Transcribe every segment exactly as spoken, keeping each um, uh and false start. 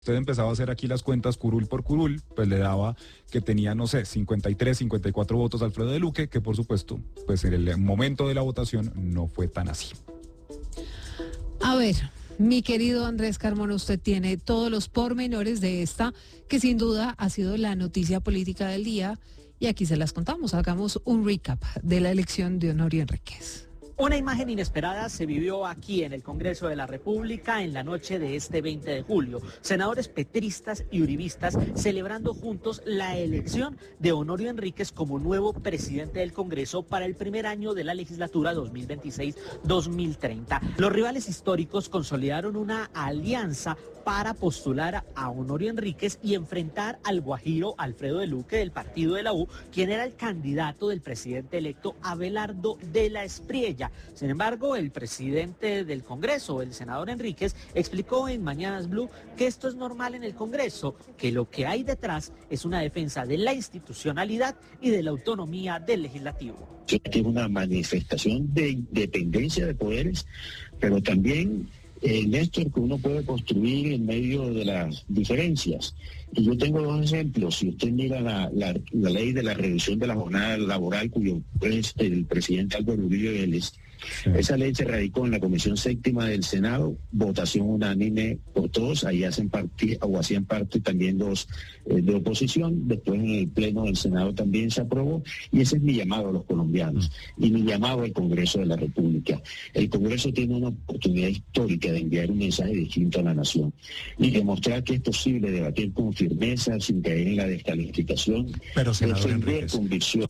Usted empezaba a hacer aquí las cuentas curul por curul, pues le daba que tenía, no sé, cincuenta y tres, cincuenta y cuatro votos Alfredo de Luque, que por supuesto, pues en el momento de la votación no fue tan así. A ver, mi querido Andrés Carmona, usted tiene todos los pormenores de esta, que sin duda ha sido la noticia política del día, y aquí se las contamos. Hagamos un recap de la elección de Honorio Enríquez. Una imagen inesperada se vivió aquí en el Congreso de la República en la noche de este veinte de julio. Senadores petristas y uribistas celebrando juntos la elección de Honorio Enríquez como nuevo presidente del Congreso para el primer año de la legislatura dos mil veintiséis dos mil treinta. Los rivales históricos consolidaron una alianza para postular a Honorio Enríquez y enfrentar al guajiro Alfredo de Luque del partido de la U, quien era el candidato del presidente electo Abelardo de la Espriella. Sin embargo, el presidente del Congreso, el senador Enríquez, explicó en Mañanas Blue que esto es normal en el Congreso, que lo que hay detrás es una defensa de la institucionalidad y de la autonomía del legislativo. Es una manifestación de independencia de poderes, pero también Eh, Néstor, que uno puede construir en medio de las diferencias. Y yo tengo dos ejemplos. Si usted mira la, la, la ley de la reducción de la jornada laboral, cuyo es el presidente Álvaro Uribe Vélez, sí. Esa ley se radicó en la Comisión Séptima del Senado, votación unánime por todos, ahí hacen parte, o hacían parte también los eh, de oposición, después en el Pleno del Senado también se aprobó, y ese es mi llamado a los colombianos, y mi llamado al Congreso de la República. El Congreso tiene una oportunidad histórica de enviar un mensaje distinto a la nación, y demostrar que es posible debatir con firmeza, sin caer en la descalificación, pero defender convicción.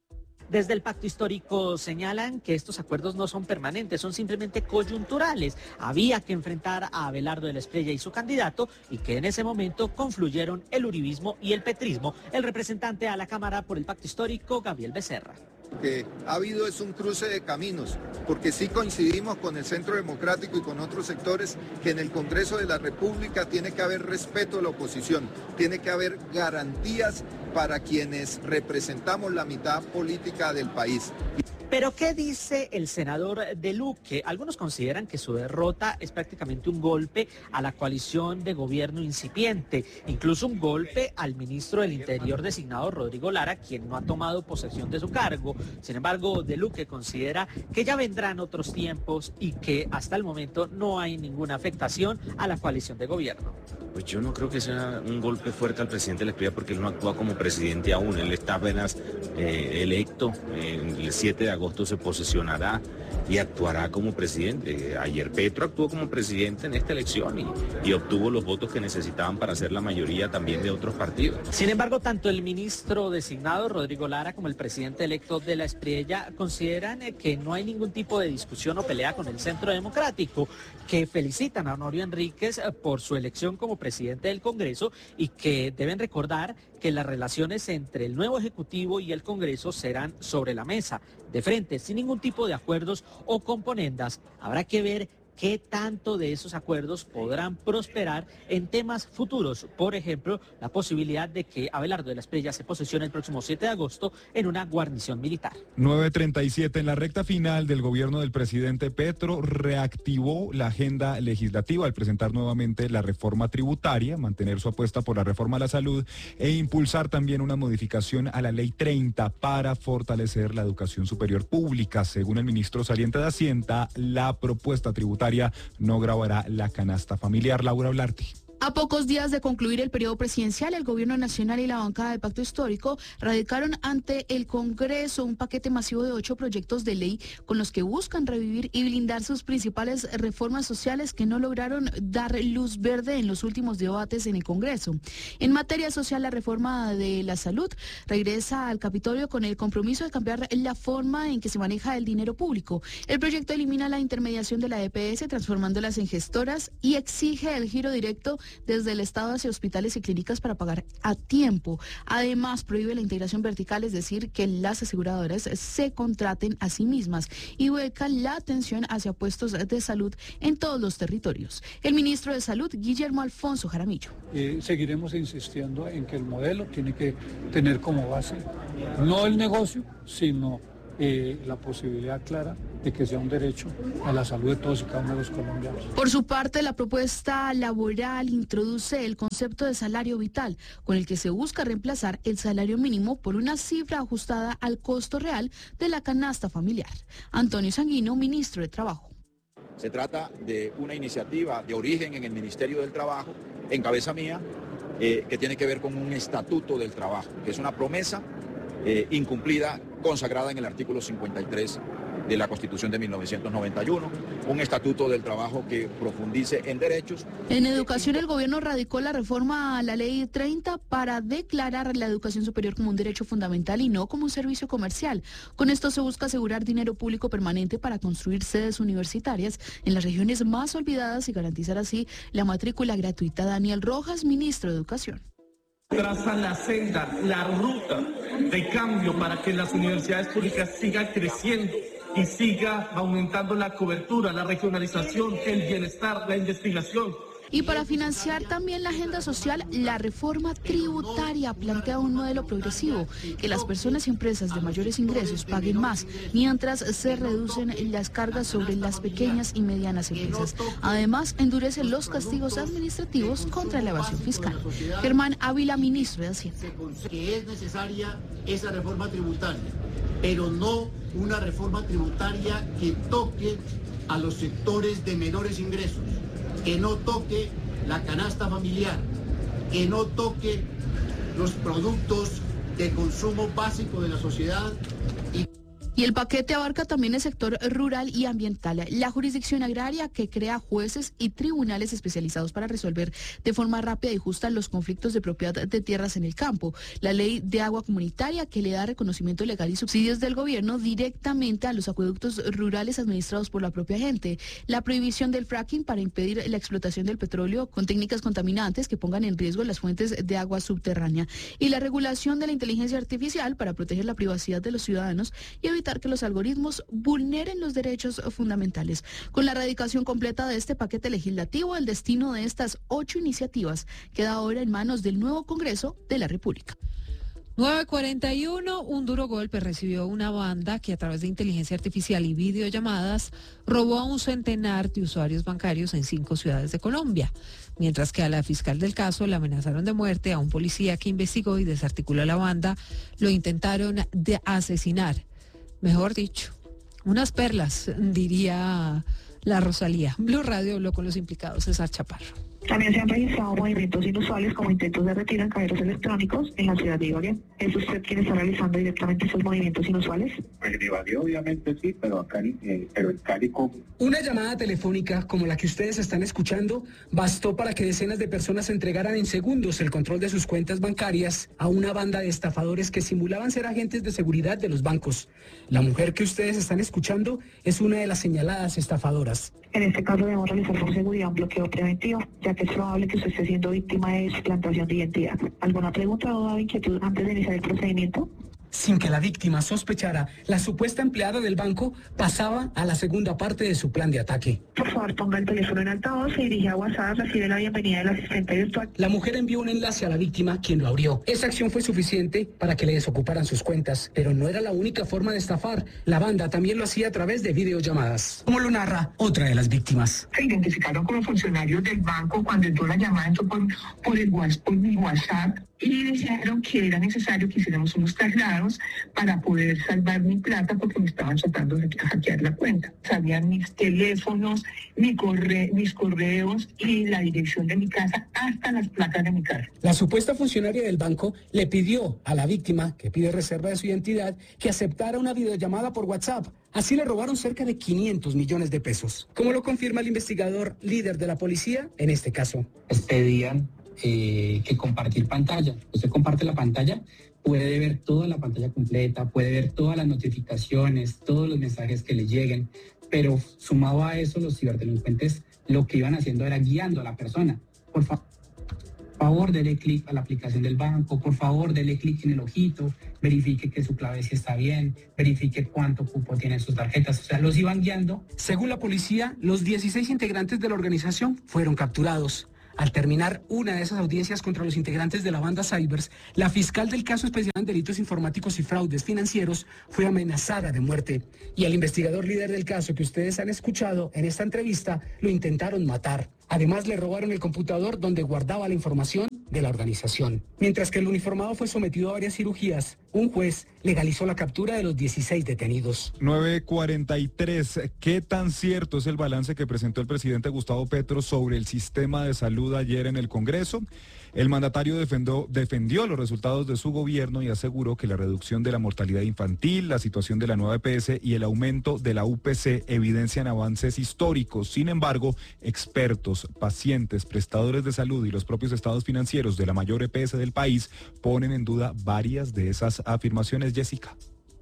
Desde el pacto histórico señalan que estos acuerdos no son permanentes, son simplemente coyunturales. Había que enfrentar a Abelardo de la Espriella y su candidato, y que en ese momento confluyeron el uribismo y el petrismo. El representante a la Cámara por el pacto histórico, Gabriel Becerra. Que ha habido es un cruce de caminos, porque sí coincidimos con el Centro Democrático y con otros sectores que en el Congreso de la República tiene que haber respeto a la oposición, tiene que haber garantías para quienes representamos la mitad política del país. Pero ¿qué dice el senador de Luque? Algunos consideran que su derrota es prácticamente un golpe a la coalición de gobierno incipiente, incluso un golpe al ministro del Interior designado Rodrigo Lara, quien no ha tomado posesión de su cargo. Sin embargo, de Luque considera que ya vendrán otros tiempos y que hasta el momento no hay ninguna afectación a la coalición de gobierno. Pues yo no creo que sea un golpe fuerte al presidente de la Espriella, porque él no actúa como presidente aún, él está apenas eh, electo, eh, el siete de agosto se posesionará y actuará como presidente. Ayer Petro actuó como presidente en esta elección y, y obtuvo los votos que necesitaban para hacer la mayoría también de otros partidos. Sin embargo, tanto el ministro designado Rodrigo Lara como el presidente electo de la Espriella consideran que no hay ningún tipo de discusión o pelea con el Centro Democrático, que felicitan a Honorio Enríquez por su elección como presidente del Congreso y que deben recordar que las relaciones entre el nuevo Ejecutivo y el Congreso serán sobre la mesa, de frente, sin ningún tipo de acuerdos o componendas. Habrá que ver qué tanto de esos acuerdos podrán prosperar en temas futuros. Por ejemplo, la posibilidad de que Abelardo de la Espriella se posesione el próximo siete de agosto en una guarnición militar. nueve treinta y siete, en la recta final del gobierno del presidente Petro, reactivó la agenda legislativa al presentar nuevamente la reforma tributaria, mantener su apuesta por la reforma a la salud e impulsar también una modificación a la ley treinta para fortalecer la educación superior pública. Según el ministro saliente de Hacienda, la propuesta tributaria no grabará la canasta familiar. Laura Blarte. A pocos días de concluir el periodo presidencial, el Gobierno Nacional y la bancada del Pacto Histórico radicaron ante el Congreso un paquete masivo de ocho proyectos de ley con los que buscan revivir y blindar sus principales reformas sociales que no lograron dar luz verde en los últimos debates en el Congreso. En materia social, la reforma de la salud regresa al Capitolio con el compromiso de cambiar la forma en que se maneja el dinero público. El proyecto elimina la intermediación de la E P S, transformándolas en gestoras, y exige el giro directo desde el Estado hacia hospitales y clínicas para pagar a tiempo. Además, prohíbe la integración vertical, es decir, que las aseguradoras se contraten a sí mismas, y vuelca la atención hacia puestos de salud en todos los territorios. El ministro de Salud, Guillermo Alfonso Jaramillo. Eh, seguiremos insistiendo en que el modelo tiene que tener como base no el negocio, sino eh, la posibilidad clara de que sea un derecho a la salud de todos y cada uno de los colombianos. Por su parte, la propuesta laboral introduce el concepto de salario vital, con el que se busca reemplazar el salario mínimo por una cifra ajustada al costo real de la canasta familiar. Antonio Sanguino, ministro de Trabajo. Se trata de una iniciativa de origen en el Ministerio del Trabajo, en cabeza mía, eh, que tiene que ver con un estatuto del trabajo, que es una promesa eh, incumplida, consagrada en el artículo cincuenta y tres de la Constitución de mil novecientos noventa y uno, un estatuto del trabajo que profundice en derechos. En educación, el gobierno radicó la reforma a la ley treinta para declarar la educación superior como un derecho fundamental y no como un servicio comercial. Con esto se busca asegurar dinero público permanente para construir sedes universitarias en las regiones más olvidadas y garantizar así la matrícula gratuita. Daniel Rojas, ministro de Educación. Trazan la senda, la ruta de cambio para que las universidades públicas sigan creciendo y siga aumentando la cobertura, la regionalización, el bienestar, la investigación. Y para financiar también la agenda social, la reforma tributaria plantea un modelo progresivo, que las personas y empresas de mayores ingresos paguen más, mientras se reducen las cargas sobre las pequeñas y medianas empresas. Además, endurece los castigos administrativos contra la evasión fiscal. Germán Ávila, ministro de Hacienda. Que es necesaria esa reforma tributaria, pero no una reforma tributaria que toque a los sectores de menores ingresos, que no toque la canasta familiar, que no toque los productos de consumo básico de la sociedad. Y Y el paquete abarca también el sector rural y ambiental, la jurisdicción agraria que crea jueces y tribunales especializados para resolver de forma rápida y justa los conflictos de propiedad de tierras en el campo, la ley de agua comunitaria que le da reconocimiento legal y subsidios del gobierno directamente a los acueductos rurales administrados por la propia gente, la prohibición del fracking para impedir la explotación del petróleo con técnicas contaminantes que pongan en riesgo las fuentes de agua subterránea y la regulación de la inteligencia artificial para proteger la privacidad de los ciudadanos y evitar que los algoritmos vulneren los derechos fundamentales. Con la erradicación completa de este paquete legislativo, el destino de estas ocho iniciativas queda ahora en manos del nuevo Congreso de la República. nueve cuarenta y uno, un duro golpe recibió una banda que a través de inteligencia artificial y videollamadas robó a un centenar de usuarios bancarios en cinco ciudades de Colombia, mientras que a la fiscal del caso la amenazaron de muerte, a un policía que investigó y desarticuló a la banda lo intentaron de asesinar. Mejor dicho, unas perlas, diría la Rosalía. Blue Radio habló con los implicados, César Chaparro. También se han registrado movimientos inusuales como intentos de retiro en cajeros electrónicos en la ciudad de Ibagué. ¿Es usted quien está realizando directamente esos movimientos inusuales? Pues en Ibagué obviamente sí, pero acá eh, pero en Cali ¿cómo? Una llamada telefónica como la que ustedes están escuchando bastó para que decenas de personas entregaran en segundos el control de sus cuentas bancarias a una banda de estafadores que simulaban ser agentes de seguridad de los bancos. La mujer que ustedes están escuchando es una de las señaladas estafadoras. En este caso debemos realizar por seguridad un bloqueo preventivo, ya que es probable que usted esté siendo víctima de suplantación de identidad. ¿Alguna pregunta o inquietud antes de iniciar el procedimiento? Sin que la víctima sospechara, la supuesta empleada del banco pasaba a la segunda parte de su plan de ataque. Por favor, ponga el teléfono en altavoz, se dirige a WhatsApp, recibe la bienvenida del asistente virtual. La mujer envió un enlace a la víctima, quien lo abrió. Esa acción fue suficiente para que le desocuparan sus cuentas, pero no era la única forma de estafar. La banda también lo hacía a través de videollamadas. Como lo narra otra de las víctimas. Se identificaron como funcionarios del banco cuando entró la llamada, entró por, por, el, por mi WhatsApp, y dijeron que era necesario que hiciéramos unos traslados para poder salvar mi plata porque me estaban tratando de hackear la cuenta. Sabían mis teléfonos, mi corre, mis correos y la dirección de mi casa, hasta las placas de mi carro. La supuesta funcionaria del banco le pidió a la víctima, que pide reserva de su identidad, que aceptara una videollamada por WhatsApp. Así le robaron cerca de quinientos millones de pesos. Como lo confirma el investigador líder de la policía en este caso. Les pedían Eh, que compartir pantalla. Usted comparte la pantalla, puede ver toda la pantalla completa, puede ver todas las notificaciones, todos los mensajes que le lleguen, pero sumado a eso, los ciberdelincuentes lo que iban haciendo era guiando a la persona. Por fa favor, dele clic a la aplicación del banco, por favor, dele clic en el ojito, verifique que su clave sí está bien, verifique cuánto cupo tienen sus tarjetas, o sea, los iban guiando. Según la policía, los dieciséis integrantes de la organización fueron capturados. Al terminar una de esas audiencias contra los integrantes de la banda Cybers, la fiscal del caso especial en delitos informáticos y fraudes financieros fue amenazada de muerte. Y al investigador líder del caso que ustedes han escuchado en esta entrevista lo intentaron matar. Además, le robaron el computador donde guardaba la información de la organización. Mientras que el uniformado fue sometido a varias cirugías, un juez legalizó la captura de los dieciséis detenidos. nueve cuarenta y tres. ¿Qué tan cierto es el balance que presentó el presidente Gustavo Petro sobre el sistema de salud ayer en el Congreso? El mandatario defendió, defendió los resultados de su gobierno y aseguró que la reducción de la mortalidad infantil, la situación de la nueva E P S y el aumento de la U P C evidencian avances históricos. Sin embargo, expertos, pacientes, prestadores de salud y los propios estados financieros de la mayor E P S del país ponen en duda varias de esas afirmaciones. Jessica.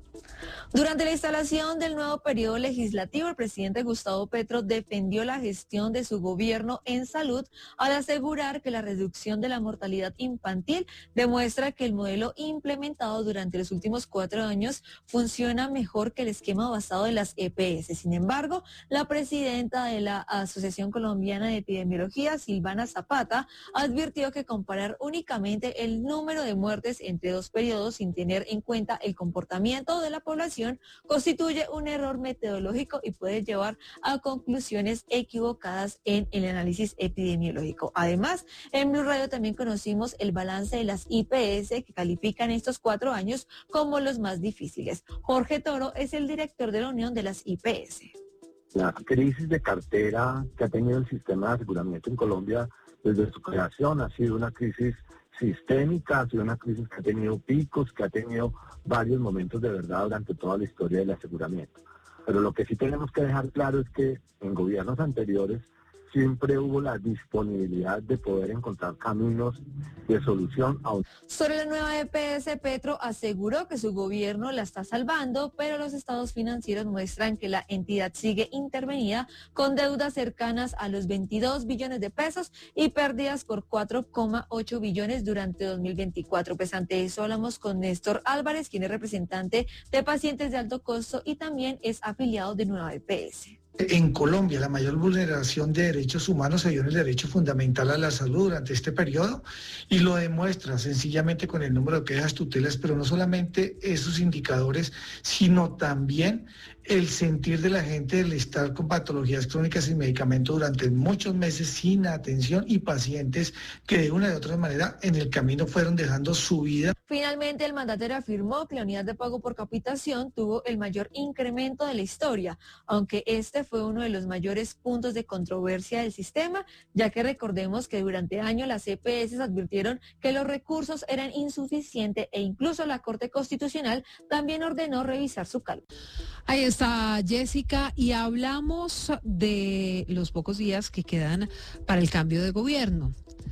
Durante la instalación del nuevo periodo legislativo, el presidente Gustavo Petro defendió la gestión de su gobierno en salud al asegurar que la reducción de la mortalidad infantil demuestra que el modelo implementado durante los últimos cuatro años funciona mejor que el esquema basado en las E P S. Sin embargo, la presidenta de la Asociación Colombiana de Epidemiología, Silvana Zapata, advirtió que comparar únicamente el número de muertes entre dos periodos sin tener en cuenta el comportamiento de la población constituye un error metodológico y puede llevar a conclusiones equivocadas en el análisis epidemiológico. Además, en Blue Radio también conocimos el balance de las I P S que califican estos cuatro años como los más difíciles. Jorge Toro es el director de la Unión de las I P S. La crisis de cartera que ha tenido el sistema de aseguramiento en Colombia desde su creación ha sido una crisis sistémica, ha sido una crisis que ha tenido picos, que ha tenido varios momentos de verdad durante toda la historia del aseguramiento. Pero lo que sí tenemos que dejar claro es que en gobiernos anteriores siempre hubo la disponibilidad de poder encontrar caminos de solución a un... Sobre la nueva E P S, Petro aseguró que su gobierno la está salvando, pero los estados financieros muestran que la entidad sigue intervenida con deudas cercanas a los veintidós billones de pesos y pérdidas por cuatro coma ocho billones durante dos mil veinticuatro. Pues ante eso hablamos con Néstor Álvarez, quien es representante de pacientes de alto costo y también es afiliado de Nueva E P S. En Colombia, la mayor vulneración de derechos humanos se dio en el derecho fundamental a la salud durante este periodo y lo demuestra sencillamente con el número de quejas, tutelas, pero no solamente esos indicadores, sino también el sentir de la gente del estar con patologías crónicas sin medicamento durante muchos meses sin atención y pacientes que de una u otra manera en el camino fueron dejando su vida. Finalmente, el mandatario afirmó que la unidad de pago por capitación tuvo el mayor incremento de la historia, aunque este fue uno de los mayores puntos de controversia del sistema, ya que recordemos que durante años las E P S advirtieron que los recursos eran insuficientes e incluso la Corte Constitucional también ordenó revisar su cálculo. Ahí está Jessica y hablamos de los pocos días que quedan para el cambio de gobierno.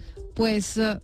Pues uh,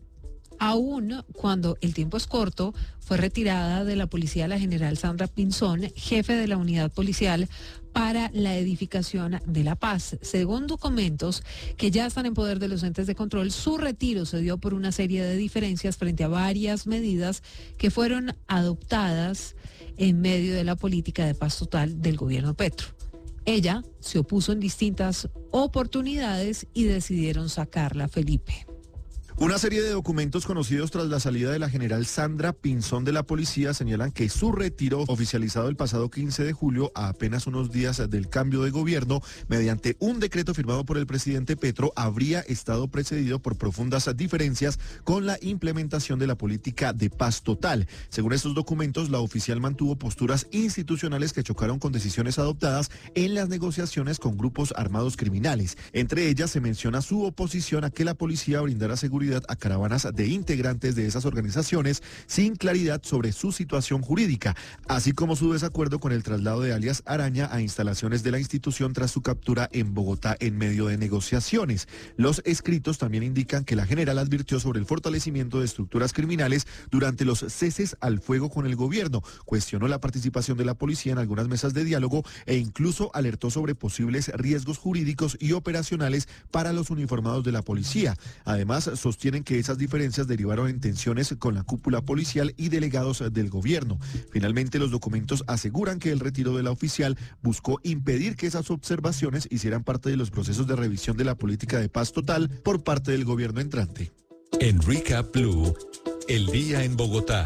aún cuando el tiempo es corto, fue retirada de la policía la general Sandra Pinzón, jefe de la unidad policial para la edificación de la paz. Según documentos que ya están en poder de los entes de control, su retiro se dio por una serie de diferencias frente a varias medidas que fueron adoptadas en medio de la política de paz total del gobierno Petro. Ella se opuso en distintas oportunidades y decidieron sacarla, Felipe. Una serie de documentos conocidos tras la salida de la general Sandra Pinzón de la policía señalan que su retiro, oficializado el pasado quince de julio, a apenas unos días del cambio de gobierno, mediante un decreto firmado por el presidente Petro, habría estado precedido por profundas diferencias con la implementación de la política de paz total. Según estos documentos, la oficial mantuvo posturas institucionales que chocaron con decisiones adoptadas en las negociaciones con grupos armados criminales. Entre ellas se menciona su oposición a que la policía brindara seguridad a caravanas de integrantes de esas organizaciones sin claridad sobre su situación jurídica, así como su desacuerdo con el traslado de alias Araña a instalaciones de la institución tras su captura en Bogotá en medio de negociaciones. Los escritos también indican que la general advirtió sobre el fortalecimiento de estructuras criminales durante los ceses al fuego con el gobierno, cuestionó la participación de la policía en algunas mesas de diálogo e incluso alertó sobre posibles riesgos jurídicos y operacionales para los uniformados de la policía. Además, sostuvo sostienen que esas diferencias derivaron en tensiones con la cúpula policial y delegados del gobierno. Finalmente, los documentos aseguran que el retiro de la oficial buscó impedir que esas observaciones hicieran parte de los procesos de revisión de la política de paz total por parte del gobierno entrante. En Recap Blue, el día en Bogotá.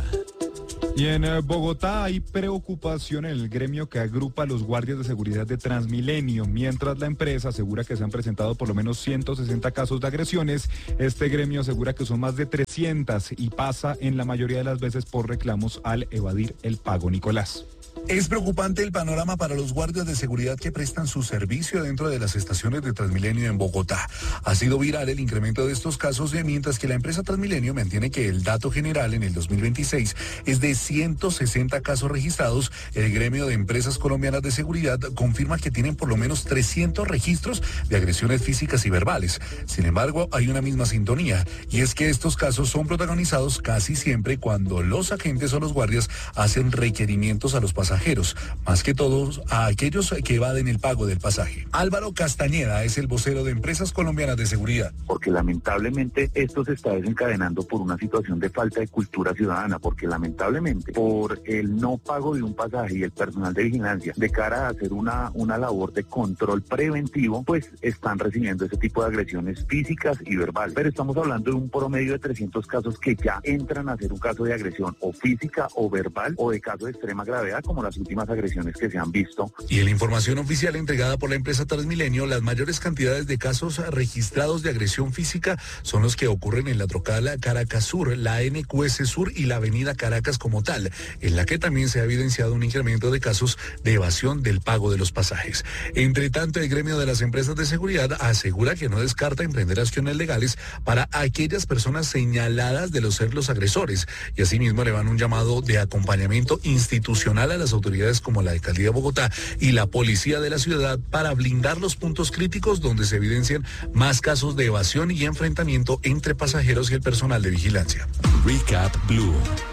Y en eh, Bogotá hay preocupación en el gremio que agrupa a los guardias de seguridad de Transmilenio. Mientras la empresa asegura que se han presentado por lo menos ciento sesenta casos de agresiones, este gremio asegura que son más de trescientas y pasa en la mayoría de las veces por reclamos al evadir el pago. Nicolás. Es preocupante el panorama para los guardias de seguridad que prestan su servicio dentro de las estaciones de Transmilenio en Bogotá. Ha sido viral el incremento de estos casos, mientras que la empresa Transmilenio mantiene que el dato general en el dos mil veintiséis es de ciento sesenta casos registrados. El gremio de empresas colombianas de seguridad confirma que tienen por lo menos trescientos registros de agresiones físicas y verbales. Sin embargo, hay una misma sintonía, y es que estos casos son protagonizados casi siempre cuando los agentes o los guardias hacen requerimientos a los pasajeros. Más que todos a aquellos que evaden el pago del pasaje. Álvaro Castañeda es el vocero de Empresas Colombianas de Seguridad. Porque lamentablemente esto se está desencadenando por una situación de falta de cultura ciudadana, porque lamentablemente por el no pago de un pasaje y el personal de vigilancia de cara a hacer una, una labor de control preventivo, pues están recibiendo ese tipo de agresiones físicas y verbales. Pero estamos hablando de un promedio de trescientos casos que ya entran a ser un caso de agresión o física o verbal o de caso de extrema gravedad, como las últimas agresiones que se han visto. Y en la información oficial entregada por la empresa Transmilenio, las mayores cantidades de casos registrados de agresión física son los que ocurren en la troncal Caracas Sur, la N Q S Sur y la avenida Caracas como tal, en la que también se ha evidenciado un incremento de casos de evasión del pago de los pasajes. Entre tanto, el gremio de las empresas de seguridad asegura que no descarta emprender acciones legales para aquellas personas señaladas de los ser los agresores, y asimismo le van un llamado de acompañamiento institucional a las autoridades como la Alcaldía de Bogotá y la Policía de la ciudad para blindar los puntos críticos donde se evidencian más casos de evasión y enfrentamiento entre pasajeros y el personal de vigilancia. Recap Blue.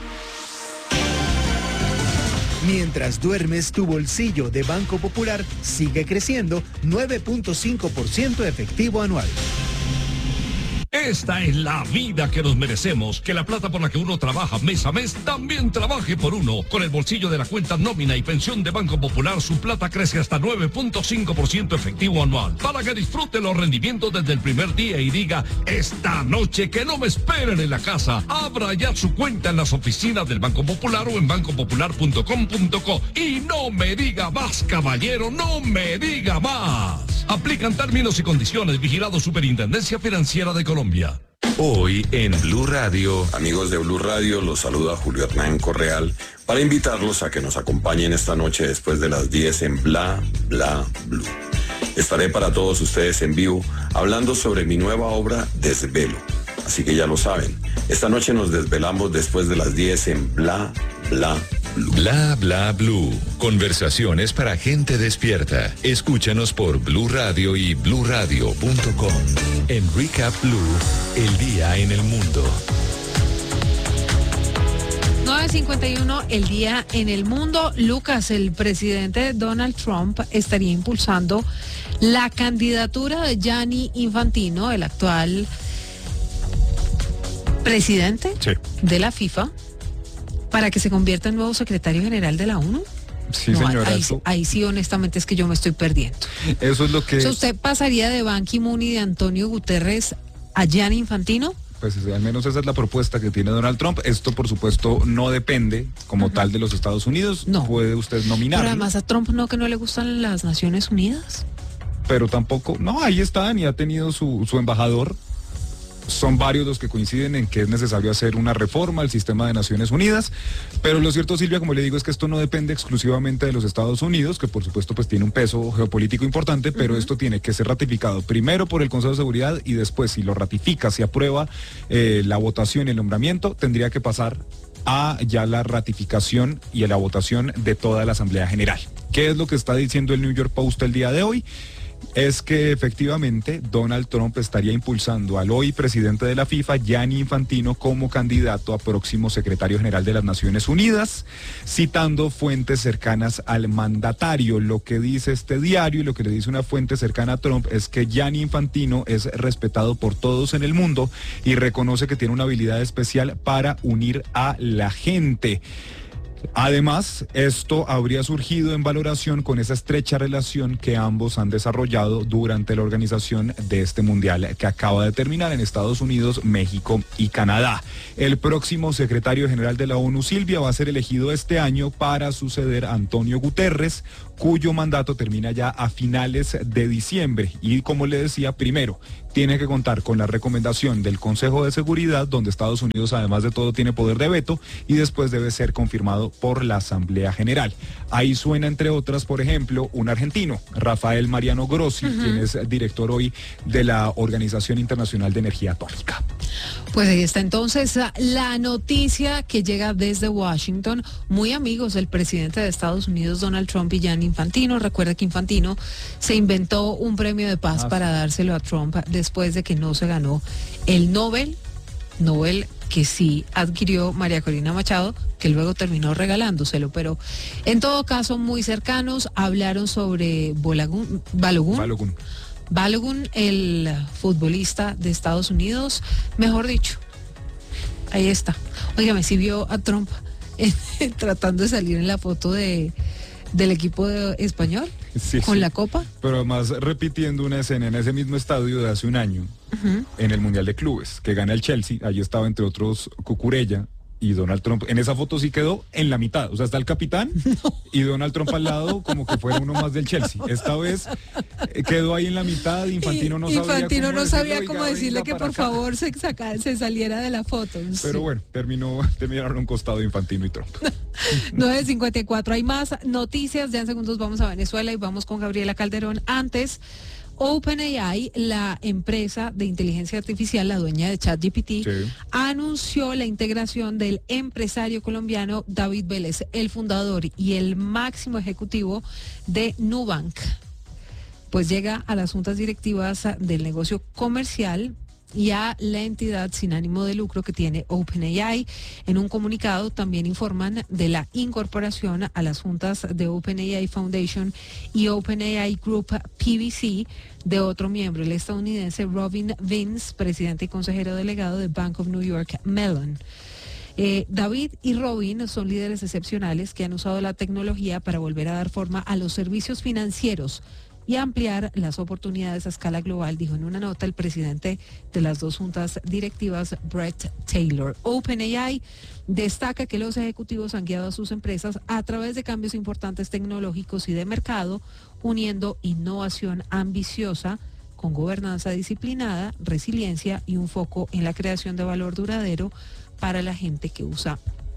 Mientras duermes, tu bolsillo de Banco Popular sigue creciendo nueve punto cinco por ciento efectivo anual. Esta es la vida que nos merecemos, que la plata por la que uno trabaja mes a mes también trabaje por uno. Con el bolsillo de la cuenta nómina y pensión de Banco Popular, su plata crece hasta nueve punto cinco por ciento efectivo anual, para que disfrute los rendimientos desde el primer día y diga, esta noche que no me esperen en la casa. Abra ya su cuenta en las oficinas del Banco Popular o en banco popular punto com punto co. Y no me diga más, caballero, no me diga más. Aplican términos y condiciones. Vigilado Superintendencia Financiera de Colombia. Hoy en Blue Radio. Amigos de Blue Radio, los saluda Julio Hernán Correal para invitarlos a que nos acompañen esta noche después de las diez en Bla Bla Blue. Estaré para todos ustedes en vivo hablando sobre mi nueva obra Desvelo. Así que ya lo saben, esta noche nos desvelamos después de las diez en Bla Bla Blue. Bla Bla Blue. Conversaciones para gente despierta. Escúchanos por Blue Radio y blue radio punto com. En Recap Blue, el día en el mundo. nueve cincuenta y uno, el día en el mundo. Lucas, el presidente Donald Trump estaría impulsando la candidatura de Gianni Infantino, el actual presidente sí. de la FIFA, para que se convierta en nuevo secretario general de la ONU. Sí, no, señora. Ahí, eso, ahí sí, honestamente, es que yo me estoy perdiendo. Eso es lo que... O sea, ¿usted pasaría de Ban Ki-moon y de Antonio Guterres a Gianni Infantino? Pues al menos esa es la propuesta que tiene Donald Trump. Esto, por supuesto, no depende como uh-huh. tal de los Estados Unidos. No. Puede usted nominarlo. Pero además a Trump no, que no le gustan las Naciones Unidas. Pero tampoco... No, ahí están y ha tenido su, su embajador. Son varios los que coinciden en que es necesario hacer una reforma al sistema de Naciones Unidas, pero lo cierto, Silvia, como le digo, es que esto no depende exclusivamente de los Estados Unidos, que por supuesto pues tiene un peso geopolítico importante, pero uh-huh. esto tiene que ser ratificado primero por el Consejo de Seguridad y después, si lo ratifica, si aprueba eh, la votación y el nombramiento, tendría que pasar a ya la ratificación y a la votación de toda la Asamblea General. ¿Qué es lo que está diciendo el New York Post el día de hoy? es que efectivamente Donald Trump estaría impulsando al hoy presidente de la FIFA, Gianni Infantino, como candidato a próximo secretario general de las Naciones Unidas, citando fuentes cercanas al mandatario. Lo que dice este diario y lo que le dice una fuente cercana a Trump es que Gianni Infantino es respetado por todos en el mundo y reconoce que tiene una habilidad especial para unir a la gente. Además, esto habría surgido en valoración con esa estrecha relación que ambos han desarrollado durante la organización de este mundial que acaba de terminar en Estados Unidos, México y Canadá. El próximo secretario general de la ONU, Silvia, va a ser elegido este año para suceder a Antonio Guterres, cuyo mandato termina ya a finales de diciembre. Y como le decía, primero, tiene que contar con la recomendación del Consejo de Seguridad, donde Estados Unidos, además de todo, tiene poder de veto, y después debe ser confirmado por la Asamblea General. Ahí suena, entre otras, por ejemplo, un argentino, Rafael Mariano Grossi, uh-huh. quien es director hoy de la Organización Internacional de Energía Atómica. Pues ahí está entonces la noticia que llega desde Washington. Muy amigos del presidente de Estados Unidos, Donald Trump, y Gianni Infantino. Recuerda que Infantino se inventó un premio de paz ah, para sí. dárselo a Trump después de que no se ganó el Nobel, Nobel que sí adquirió María Corina Machado, que luego terminó regalándoselo, pero en todo caso muy cercanos. Hablaron sobre Balagun, Balogun. Balogun. Balogun, el futbolista de Estados Unidos, mejor dicho, ahí está. Óigame, si vio a Trump eh, tratando de salir en la foto de del equipo de, español sí, con sí. la copa. Pero además repitiendo una escena en ese mismo estadio de hace un año, uh-huh. en el Mundial de Clubes, que gana el Chelsea. Allí estaba entre otros Cucurella y Donald Trump. En esa foto sí quedó en la mitad, o sea, está el capitán no. y Donald Trump al lado como que fuera uno más del Chelsea. Esta vez eh, quedó ahí en la mitad. Infantino no sabía Infantino cómo no decirle, sabía cómo decirle que por acá. favor se, saca, se saliera de la foto. Pero sí. bueno, terminó, terminaron a un costado Infantino y Trump. nueve cincuenta y cuatro, hay más noticias. Ya en segundos vamos a Venezuela y vamos con Gabriela Calderón. Antes, OpenAI, la empresa de inteligencia artificial, la dueña de ChatGPT, sí. anunció la integración del empresario colombiano David Vélez, el fundador y el máximo ejecutivo de Nubank. Pues llega a las juntas directivas del negocio comercial y a la entidad sin ánimo de lucro que tiene OpenAI. En un comunicado también informan de la incorporación a las juntas de OpenAI Foundation y OpenAI Group P V C de otro miembro, el estadounidense Robin Vince, presidente y consejero delegado de Bank of New York Mellon. Eh, David y Robin son líderes excepcionales que han usado la tecnología para volver a dar forma a los servicios financieros y ampliar las oportunidades a escala global, dijo en una nota el presidente de las dos juntas directivas, Brett Taylor. OpenAI destaca que los ejecutivos han guiado a sus empresas a través de cambios importantes tecnológicos y de mercado, uniendo innovación ambiciosa con gobernanza disciplinada, resiliencia y un foco en la creación de valor duradero para la gente que usa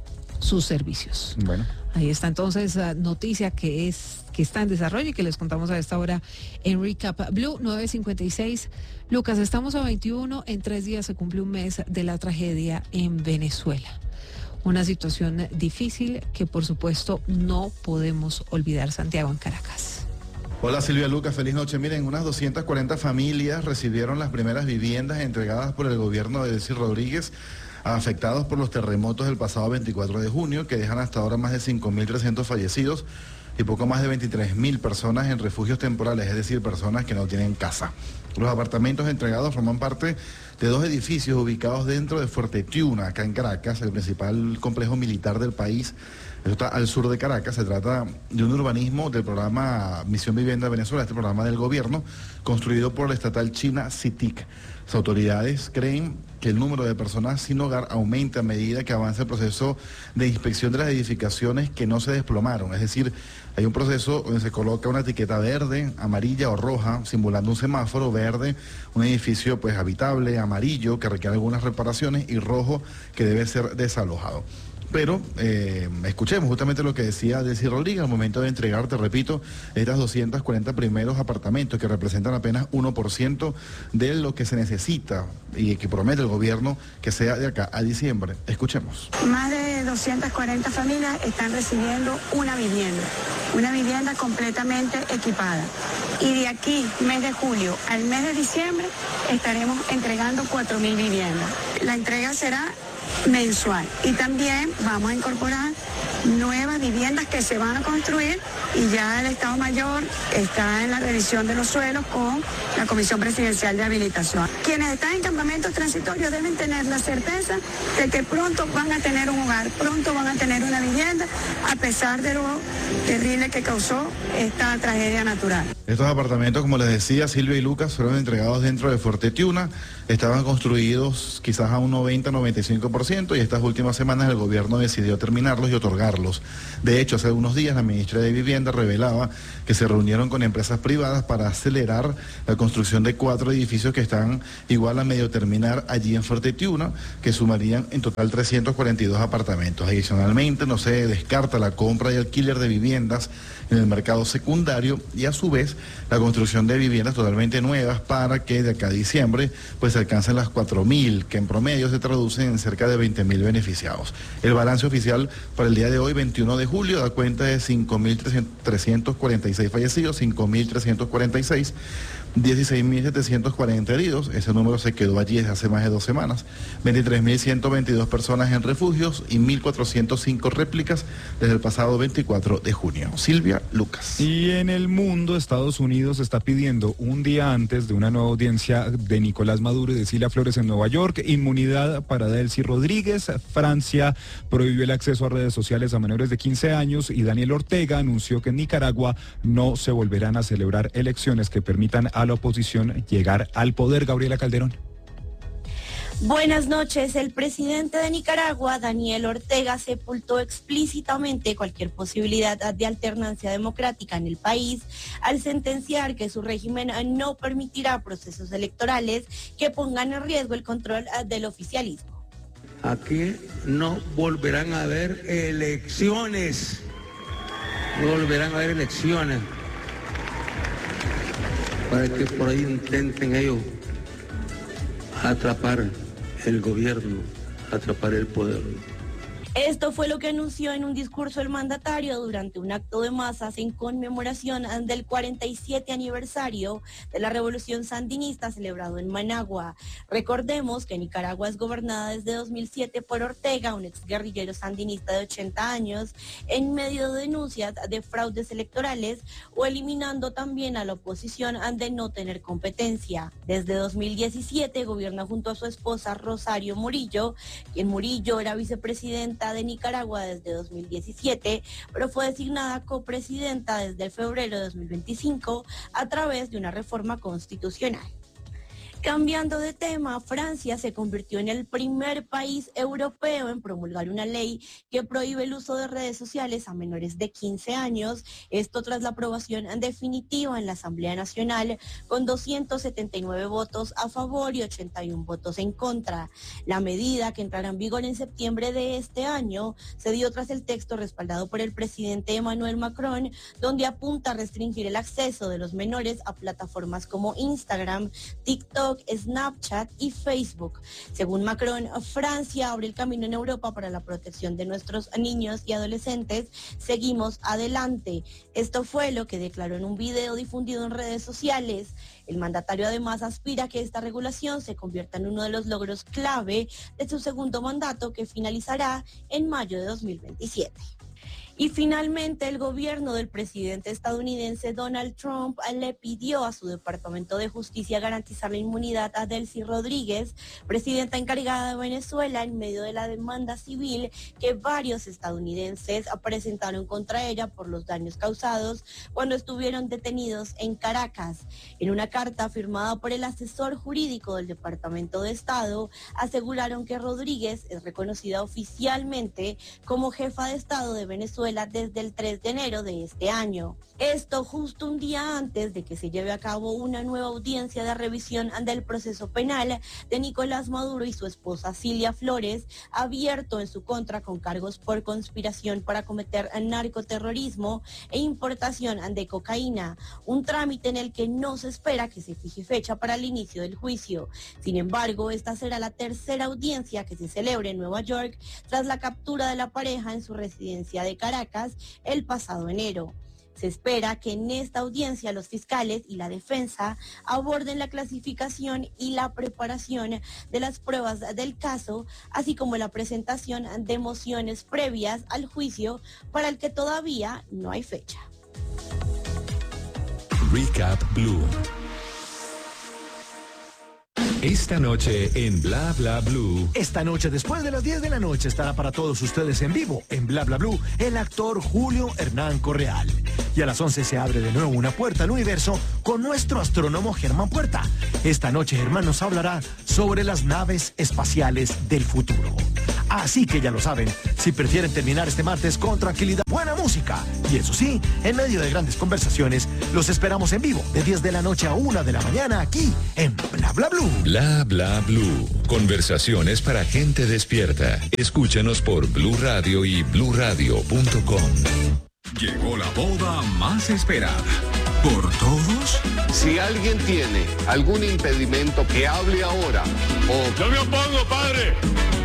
sus servicios. Bueno. Ahí está entonces la noticia que es que está en desarrollo y que les contamos a esta hora en Recap Blue. Nueve cincuenta y seis. Lucas, estamos a veintiuno, en tres días se cumple un mes de la tragedia en Venezuela. Una situación difícil que por supuesto no podemos olvidar. Santiago, en Caracas. Hola Silvia, Lucas, feliz noche. Miren, unas doscientas cuarenta familias recibieron las primeras viviendas entregadas por el gobierno de Delcy Rodríguez, afectados por los terremotos del pasado veinticuatro de junio, que dejan hasta ahora más de cinco mil trescientos fallecidos y poco más de veintitrés mil personas en refugios temporales, es decir, personas que no tienen casa. Los apartamentos entregados forman parte de dos edificios ubicados dentro de Fuerte Tiuna, acá en Caracas, el principal complejo militar del país. Eso está al sur de Caracas. Se trata de un urbanismo del programa Misión Vivienda de Venezuela, este programa del gobierno, construido por la estatal china C I T I C. Las autoridades creen que el número de personas sin hogar aumenta a medida que avanza el proceso de inspección de las edificaciones que no se desplomaron. Es decir, hay un proceso donde se coloca una etiqueta verde, amarilla o roja, simulando un semáforo verde, un edificio pues habitable, amarillo, que requiere algunas reparaciones, y rojo, que debe ser desalojado. Pero eh, escuchemos justamente lo que decía Delcy Rodríguez al momento de entregar, te repito, estas doscientos cuarenta primeros apartamentos que representan apenas uno por ciento de lo que se necesita y que promete el gobierno que sea de acá a diciembre. Escuchemos. Más de doscientas cuarenta familias están recibiendo una vivienda, una vivienda completamente equipada. Y de aquí, mes de julio al mes de diciembre, estaremos entregando cuatro mil viviendas. La entrega será mensual y también vamos a incorporar nuevas viviendas que se van a construir y ya el Estado Mayor está en la revisión de los suelos con la Comisión Presidencial de Habilitación. Quienes están en campamentos transitorios deben tener la certeza de que pronto van a tener un hogar, pronto van a tener una vivienda, a pesar de lo terrible que causó esta tragedia natural. Estos apartamentos, como les decía Silvia y Lucas, fueron entregados dentro de Fuerte Tiuna, estaban construidos quizás a un noventa a noventa y cinco por ciento y estas últimas semanas el gobierno decidió terminarlos y otorgarlos. De hecho, hace unos días la ministra de Vivienda revelaba que se reunieron con empresas privadas para acelerar la construcción de cuatro edificios que están igual a medio terminar allí en Fuerte Tiuna, que sumarían en total trescientos cuarenta y dos apartamentos. Adicionalmente, no se descarta la compra y alquiler de viviendas en el mercado secundario y a su vez la construcción de viviendas totalmente nuevas para que de acá a diciembre pues se alcancen las cuatro mil, que en promedio se traducen en cerca de veinte mil beneficiados. El balance oficial para el día de hoy, veintiuno de julio, da cuenta de cinco mil trescientos cuarenta y seis fallecidos, cinco mil trescientos cuarenta y seis, dieciséis mil setecientos cuarenta heridos, ese número se quedó allí desde hace más de dos semanas, veintitrés mil ciento veintidós personas en refugios y mil cuatrocientos cinco réplicas desde el pasado veinticuatro de junio. Silvia, Lucas. Y en el mundo, Estados Unidos está pidiendo un día antes de una nueva audiencia de Nicolás Maduro y de Cilia Flores en Nueva York, inmunidad para Delcy Rodríguez. Francia prohibió el acceso a redes sociales a menores de quince años y Daniel Ortega anunció que en Nicaragua no se volverán a celebrar elecciones que permitan a la oposición llegar al poder. Gabriela Calderón. Buenas noches. El presidente de Nicaragua, Daniel Ortega, sepultó explícitamente cualquier posibilidad de alternancia democrática en el país al sentenciar que su régimen no permitirá procesos electorales que pongan en riesgo el control del oficialismo. Aquí no volverán a haber elecciones, no volverán a haber elecciones para que por ahí intenten ellos atrapar el gobierno, atrapar el poder. Esto fue lo que anunció en un discurso el mandatario durante un acto de masas en conmemoración del cuarenta y siete aniversario de la Revolución Sandinista celebrado en Managua. Recordemos que Nicaragua es gobernada desde dos mil siete por Ortega, un exguerrillero sandinista de ochenta años, en medio de denuncias de fraudes electorales o eliminando también a la oposición de no tener competencia. Desde dos mil diecisiete gobierna junto a su esposa Rosario Murillo, quien Murillo era vicepresidenta de Nicaragua desde dos mil diecisiete, pero fue designada copresidenta desde febrero de dos mil veinticinco a través de una reforma constitucional. Cambiando de tema, Francia se convirtió en el primer país europeo en promulgar una ley que prohíbe el uso de redes sociales a menores de quince años, esto tras la aprobación definitiva en la Asamblea Nacional con doscientos setenta y nueve votos a favor y ochenta y uno votos en contra. La medida, que entrará en vigor en septiembre de este año, se dio tras el texto respaldado por el presidente Emmanuel Macron, donde apunta a restringir el acceso de los menores a plataformas como Instagram, TikTok, Snapchat y Facebook. Según Macron, Francia abre el camino en Europa para la protección de nuestros niños y adolescentes. Seguimos adelante. Esto fue lo que declaró en un video difundido en redes sociales. El mandatario además aspira a que esta regulación se convierta en uno de los logros clave de su segundo mandato, que finalizará en mayo de dos mil veintisiete. Y finalmente, el gobierno del presidente estadounidense Donald Trump le pidió a su Departamento de Justicia garantizar la inmunidad a Delcy Rodríguez, presidenta encargada de Venezuela, en medio de la demanda civil que varios estadounidenses presentaron contra ella por los daños causados cuando estuvieron detenidos en Caracas. En una carta firmada por el asesor jurídico del Departamento de Estado, aseguraron que Rodríguez es reconocida oficialmente como jefa de Estado de Venezuela Venezuela desde el tres de enero de este año. Esto justo un día antes de que se lleve a cabo una nueva audiencia de revisión del proceso penal de Nicolás Maduro y su esposa Cilia Flores, abierto en su contra con cargos por conspiración para cometer narcoterrorismo e importación de cocaína, un trámite en el que no se espera que se fije fecha para el inicio del juicio. Sin embargo, esta será la tercera audiencia que se celebre en Nueva York tras la captura de la pareja en su residencia de Caracas el pasado enero. Se espera que en esta audiencia los fiscales y la defensa aborden la clasificación y la preparación de las pruebas del caso, así como la presentación de mociones previas al juicio para el que todavía no hay fecha. Recap Blue. Esta noche en Bla Bla Blue. Esta noche, después de las diez de la noche, estará para todos ustedes en vivo, en Bla Bla Blue, el actor Julio Hernán Correal. Y a las once se abre de nuevo una puerta al universo con nuestro astrónomo Germán Puerta. Esta noche Germán nos hablará sobre las naves espaciales del futuro. Así que ya lo saben, si prefieren terminar este martes con tranquilidad, buena música, y eso sí, en medio de grandes conversaciones, los esperamos en vivo de diez de la noche a una de la mañana aquí en Bla Bla Blue. Bla Bla Blue. Conversaciones para gente despierta. Escúchanos por Blue Radio y blue radio punto com. Llegó la boda más esperada. ¿Por todos? Si alguien tiene algún impedimento, que hable ahora. O... ¡Yo me opongo, padre!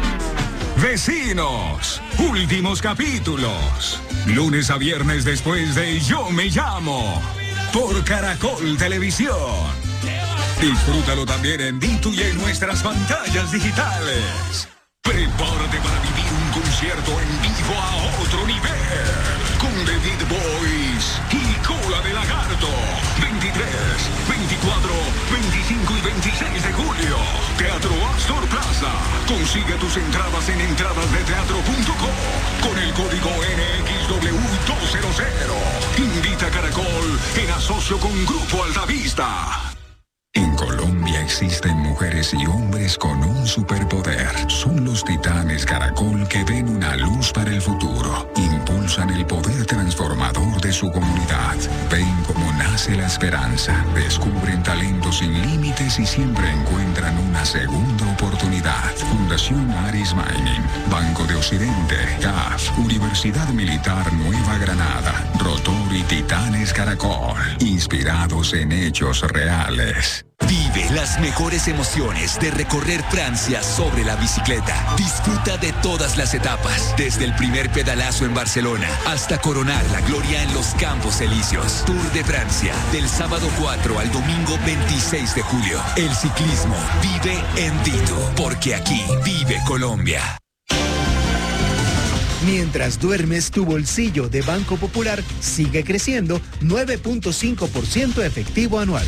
Vecinos, últimos capítulos. Lunes a viernes después de Yo Me Llamo. Por Caracol Televisión. Disfrútalo también en Ditu y en nuestras pantallas digitales. Prepárate para vivir un concierto en vivo a otro nivel. Con The Beat Boys y Cola de Lagarto. veintitrés, veinticuatro, veinticinco y veintiséis de julio. Teatro Astor Plaza. Consigue tus entradas en entradas de teatro punto com con el código N X W doscientos. Invita a Caracol en asocio con Grupo Altavista. En Colombia existen mujeres y hombres con un superpoder. Son los titanes Caracol que ven una luz para el futuro. Impulsan el poder transformador de su comunidad. Ven cómo nace la esperanza. Descubren talentos sin límites y siempre encuentran una segunda oportunidad. Fundación Aris Mining, Banco de Occidente, C A F, Universidad Militar Nueva Granada, Rotor y Titanes Caracol. Inspirados en hechos reales. Vive las mejores emociones de recorrer Francia sobre la bicicleta. Disfruta de todas las etapas, desde el primer pedalazo en Barcelona hasta coronar la gloria en los Campos Elíseos. Tour de Francia, del sábado cuatro al domingo veintiséis de julio. El ciclismo vive en Ditu, porque aquí vive Colombia. Mientras duermes, tu bolsillo de Banco Popular sigue creciendo nueve punto cinco por ciento efectivo anual.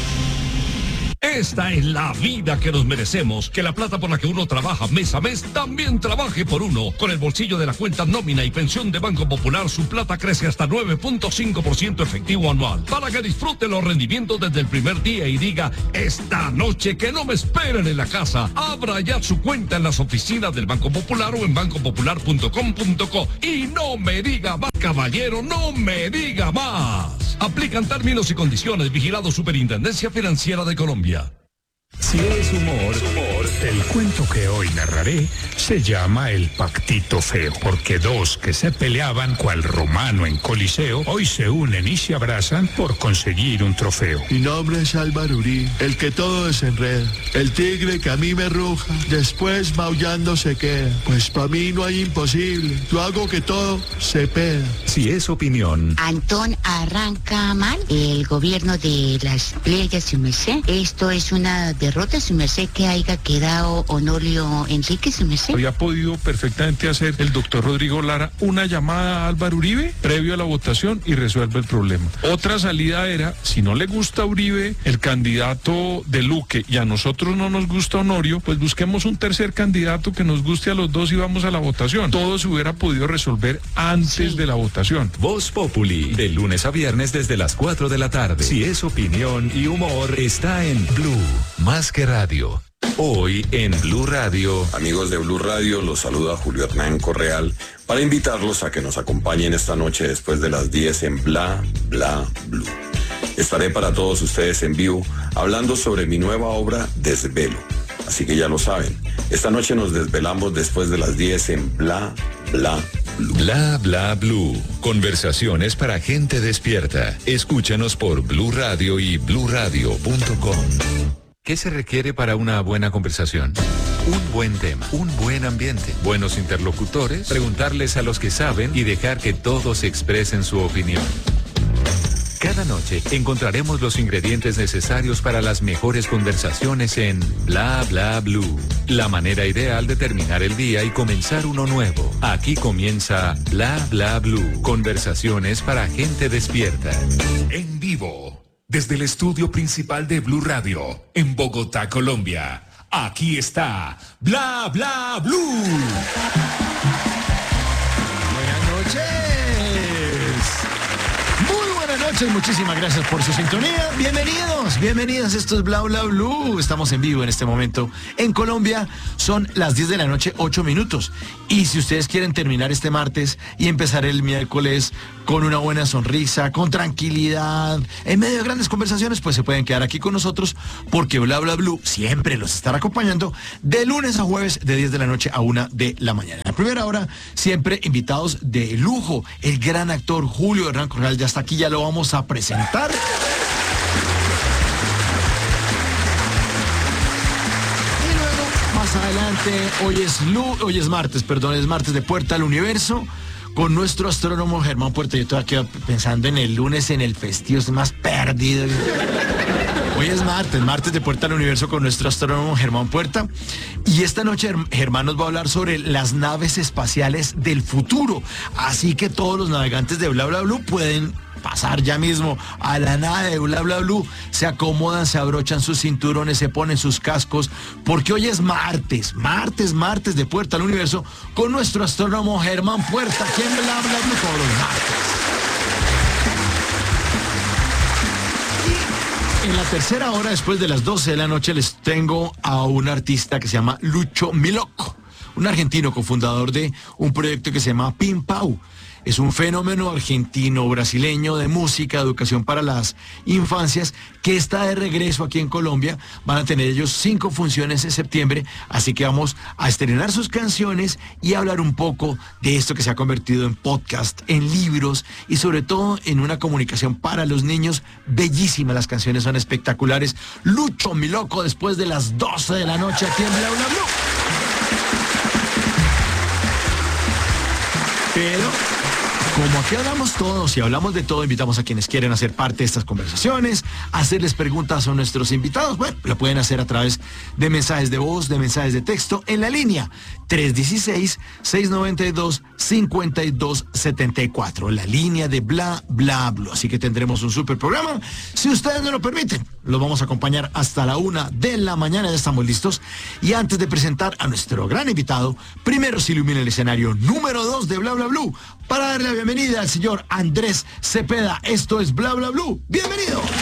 Esta es la vida que nos merecemos, que la plata por la que uno trabaja mes a mes también trabaje por uno. Con el bolsillo de la cuenta nómina y pensión de Banco Popular, su plata crece hasta nueve punto cinco por ciento efectivo anual, para que disfrute los rendimientos desde el primer día y diga, esta noche que no me esperen en la casa. Abra ya su cuenta en las oficinas del Banco Popular o en banco popular punto com punto co. Y no me diga más, caballero, no me diga más. Aplican términos y condiciones. Vigilado Superintendencia Financiera de Colombia. Si es humor, humor, el cuento que hoy narraré se llama El Pactito Feo, porque dos que se peleaban cual romano en Coliseo, hoy se unen y se abrazan por conseguir un trofeo. Mi nombre es Álvaro Uribe, el que todo desenreda, el tigre que a mí me ruja, después maullando se queda, pues para mí no hay imposible, yo hago que todo se peda. Si es opinión. Antón arranca mal el gobierno de las playas, su merced. Esto es una derrota, su merced, que haya quedado Honorio Enrique, su merced. Había podido perfectamente hacer el doctor Rodrigo Lara una llamada a Álvaro Uribe previo a la votación y resuelve el problema. Otra salida era, si no le gusta a Uribe, el candidato de Luque, y a nosotros no nos gusta Honorio, pues busquemos un tercer candidato que nos guste a los dos y vamos a la votación. Todo se hubiera podido resolver antes sí. de la votación. Voz Populi, de lunes a viernes desde las cuatro de la tarde. Si es opinión y humor, está en Blue. Más que radio. Hoy en Blue Radio. Amigos de Blue Radio, los saluda Julio Hernán Correal para invitarlos a que nos acompañen esta noche después de las diez en Bla Bla Blue. Estaré para todos ustedes en vivo hablando sobre mi nueva obra Desvelo. Así que ya lo saben, esta noche nos desvelamos después de las diez en Bla Bla Blue. Bla Bla Blue. Conversaciones para gente despierta. Escúchanos por Blue Radio y blue radio punto com. ¿Qué se requiere para una buena conversación? Un buen tema, un buen ambiente, buenos interlocutores, preguntarles a los que saben y dejar que todos expresen su opinión. Cada noche encontraremos los ingredientes necesarios para las mejores conversaciones en Bla Bla Blue. La manera ideal de terminar el día y comenzar uno nuevo. Aquí comienza Bla Bla Blue. Conversaciones para gente despierta. En vivo. Desde el estudio principal de Blue Radio, en Bogotá, Colombia. Aquí está Bla Bla Blue. Buenas noches. Muy buenas noches, muchísimas gracias por su sintonía. Bienvenidos, bienvenidos. Esto es Bla Bla Blue. Estamos en vivo en este momento. En Colombia son las diez de la noche, ocho minutos. Y si ustedes quieren terminar este martes y empezar el miércoles con una buena sonrisa, con tranquilidad, en medio de grandes conversaciones, pues se pueden quedar aquí con nosotros porque Bla Bla Blue siempre los estará acompañando de lunes a jueves de diez de la noche a una de la mañana. En la primera hora, siempre invitados de lujo. El gran actor Julio Hernán Correal ya está aquí, ya lo vamos a presentar. Y luego, más adelante, hoy es, lu hoy es martes, perdón, es martes de Puerta al Universo. Con nuestro astrónomo Germán Puerta. Yo estoy aquí pensando en el lunes, en el festivo, estoy más perdido. Hoy es martes, martes de Puerta al Universo con nuestro astrónomo Germán Puerta. Y esta noche Germán nos va a hablar sobre las naves espaciales del futuro. Así que todos los navegantes de Bla Bla Blue pueden pasar ya mismo a la nave de Bla Bla Blue, se acomodan, se abrochan sus cinturones, se ponen sus cascos, porque hoy es martes, martes, martes de Puerta al Universo con nuestro astrónomo Germán Puerta, aquí en Bla Bla Blue todos los martes. Y en la tercera hora, después de las doce de la noche, les tengo a un artista que se llama Lucho Miloco, un argentino cofundador de un proyecto que se llama Pim Pau. Es un fenómeno argentino-brasileño de música, educación para las infancias, que está de regreso aquí en Colombia. Van a tener ellos cinco funciones en septiembre, así que vamos a estrenar sus canciones y hablar un poco de esto que se ha convertido en podcast, en libros y sobre todo en una comunicación para los niños. Bellísimas, las canciones son espectaculares. Lucho Miloco después de las doce de la noche aquí en Bla Bla Blue. Pero como aquí hablamos todos y hablamos de todo, invitamos a quienes quieren hacer parte de estas conversaciones, hacerles preguntas a nuestros invitados. Bueno, lo pueden hacer a través de mensajes de voz, de mensajes de texto, en la línea tres uno seis, seis nueve dos, cinco dos siete cuatro, la línea de Bla Bla Blue. Así que tendremos un super programa. Si ustedes no lo permiten, los vamos a acompañar hasta la una de la mañana. Ya estamos listos. Y antes de presentar a nuestro gran invitado, primero se ilumina el escenario número dos de Bla Bla Blue para darle la bienvenida al señor Andrés Cepeda. Esto es Bla Bla Blue. ¡Bienvenido!